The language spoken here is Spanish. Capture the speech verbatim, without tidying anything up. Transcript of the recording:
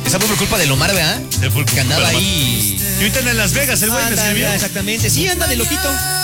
Esa fue por culpa de Omar, ¿verdad? De por Que culpa andaba de Omar. ahí. Y ahorita anda en Las Vegas, el güey me Anda, escribió. exactamente. Sí, anda de loquito.